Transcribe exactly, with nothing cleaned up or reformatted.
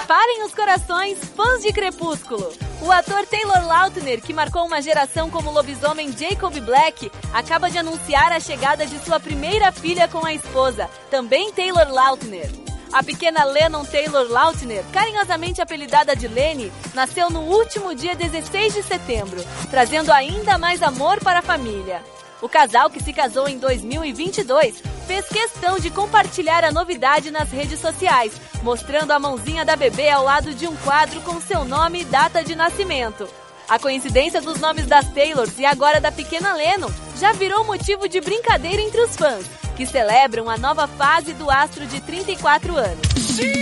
Preparem os corações, fãs de Crepúsculo! O ator Taylor Lautner, que marcou uma geração como o lobisomem Jacob Black, acaba de anunciar a chegada de sua primeira filha com a esposa, também Taylor Lautner. A pequena Lennon Taylor Lautner, carinhosamente apelidada de Lenny, nasceu no último dia dezesseis de setembro, trazendo ainda mais amor para a família. O casal, que se casou em dois mil e vinte e dois, fez questão de compartilhar a novidade nas redes sociais, mostrando a mãozinha da bebê ao lado de um quadro com seu nome e data de nascimento. A coincidência dos nomes das Taylors e agora da pequena Lennon já virou motivo de brincadeira entre os fãs, que celebram a nova fase do astro de trinta e quatro anos.